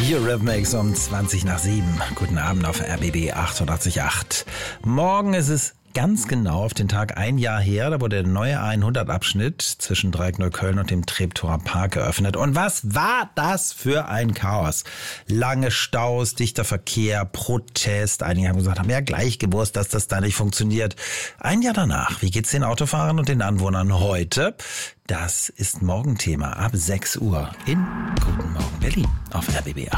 Eurythmics um 20 nach 7. Guten Abend auf RBB 88.8. Morgen ist es ganz genau auf den Tag ein Jahr her, da wurde der neue A100-Abschnitt zwischen Dreieck-Neukölln und dem Treptower Park geöffnet. Und was war das für ein Chaos? Lange Staus, dichter Verkehr, Protest. Einige haben gesagt, haben ja gleich gewusst, dass das da nicht funktioniert. Ein Jahr danach, wie geht's den Autofahrern und den Anwohnern heute? Das ist Morgenthema ab 6 Uhr in Guten Morgen Berlin auf RBB 8.